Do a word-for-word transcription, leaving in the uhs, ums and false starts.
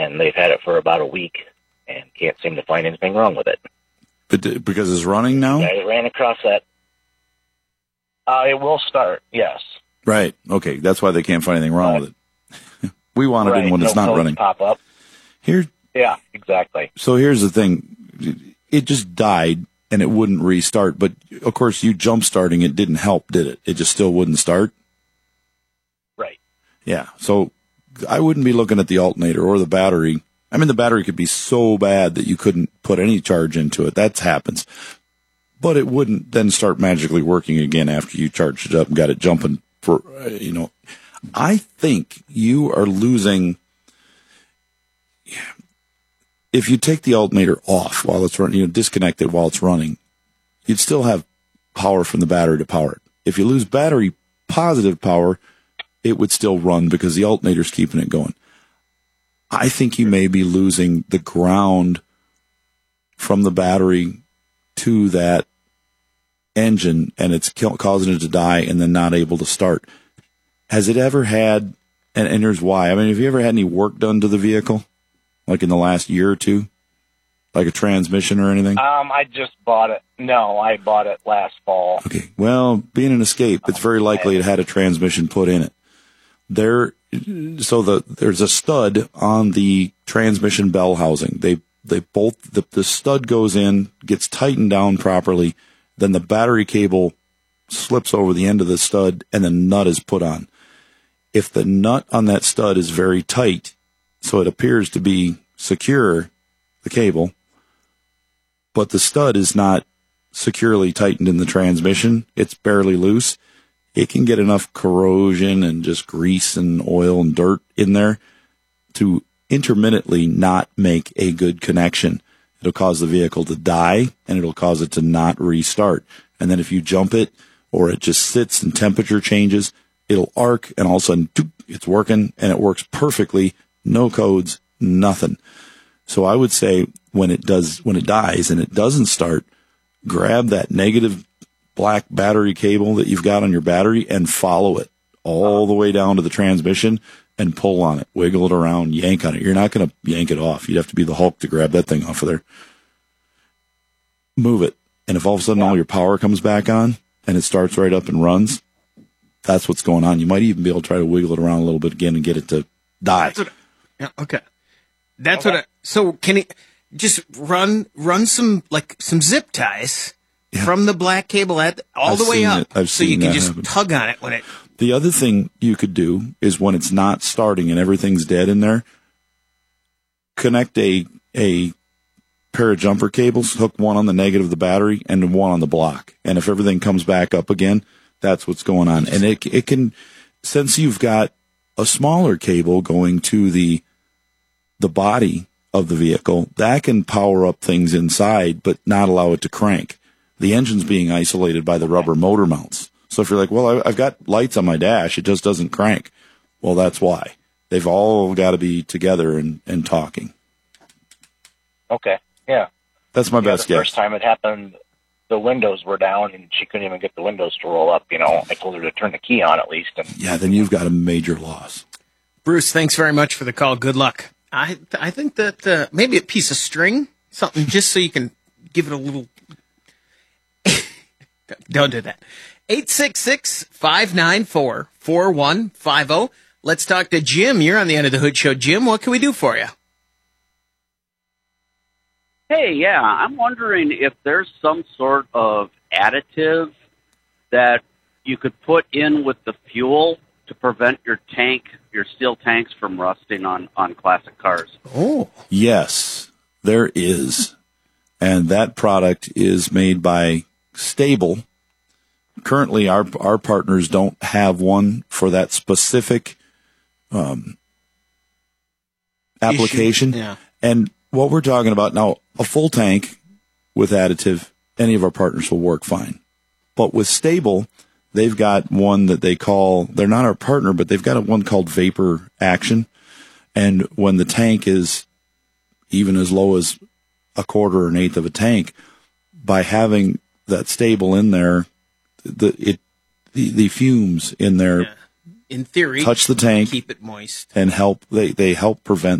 and they've had it for about a week and can't seem to find anything wrong with it. But because it's running now? I ran across that. Uh, it will start, yes. Right. Okay. That's why they can't find anything wrong right. with it. We want it right. in when no it's not running. Pop up. Here. Yeah, exactly. So here's the thing. It just died and it wouldn't restart. But of course, you jump starting it didn't help, did it? It just still wouldn't start. Right. Yeah. So I wouldn't be looking at the alternator or the battery. I mean, the battery could be so bad that you couldn't put any charge into it. That happens. But it wouldn't then start magically working again after you charged it up and got it jumping for, uh, you know. I think you are losing. If you take the alternator off while it's running, you know, disconnect it while it's running, you'd still have power from the battery to power it. If you lose battery positive power, it would still run because the alternator's keeping it going. I think you may be losing the ground from the battery to that engine, and it's causing it to die and then not able to start. Has it ever had, and, and here's why, I mean, have you ever had any work done to the vehicle, like in the last year or two, like a transmission or anything? Um, I just bought it. No, I bought it last fall. Okay, well, being an Escape, it's very likely it had a transmission put in it. There, so the there's a stud on the transmission bell housing. They they both the, the stud goes in, gets tightened down properly, then the battery cable slips over the end of the stud, and the nut is put on. If the nut on that stud is very tight, so it appears to be secure, the cable, but the stud is not securely tightened in the transmission, it's barely loose, it can get enough corrosion and just grease and oil and dirt in there to intermittently not make a good connection. It'll cause the vehicle to die, and it'll cause it to not restart. And then if you jump it, or it just sits and temperature changes, it'll arc, and all of a sudden, it's working, and it works perfectly. No codes, nothing. So I would say when it does, when it dies and it doesn't start, grab that negative black battery cable that you've got on your battery and follow it all the way down to the transmission and pull on it, wiggle it around, yank on it. You're not going to yank it off. You'd have to be the Hulk to grab that thing off of there. Move it. And if all of a sudden all your power comes back on and it starts right up and runs, that's what's going on. You might even be able to try to wiggle it around a little bit again and get it to die. That's what, yeah, okay. That's okay. what I, so can he just run, run some, like some zip ties yeah. from the black cable at all I've the way up, so you can just happen. tug on it when it. The other thing you could do is when it's not starting and everything's dead in there, connect a a pair of jumper cables, hook one on the negative of the battery and one on the block. And if everything comes back up again, that's what's going on. And it it can, since you've got a smaller cable going to the the body of the vehicle, that can power up things inside but not allow it to crank. The engine's being isolated by the rubber motor mounts. So if you're like, well, I've got lights on my dash, it just doesn't crank. Well, that's why. They've all got to be together and, and talking. Okay, yeah. That's my yeah, best the guess. The first time it happened, the windows were down, and she couldn't even get the windows to roll up. You know, I told her to turn the key on at least. And yeah, then you've got a major loss. Bruce, thanks very much for the call. Good luck. I I think that uh, maybe a piece of string, something just so you can give it a little... Don't do that. eight six six, five nine four, four one five zero. Let's talk to Jim. You're on the End of the Hood Show. Jim, what can we do for you? Hey, yeah, I'm wondering if there's some sort of additive that you could put in with the fuel to prevent your tank, your steel tanks from rusting on, on classic cars. Oh. Yes, there is. And that product is made by Stable. Currently, our our partners don't have one for that specific um, application. Yeah. And what we're talking about now, a full tank with additive, any of our partners will work fine. But with Stable, they've got one that they call, they're not our partner, but they've got a one called Vapor Action. And when the tank is even as low as a quarter or an eighth of a tank, by having that Stable in there, the it the, the fumes in there, yeah. in theory, touch the tank, keep it moist, and help. They they help prevent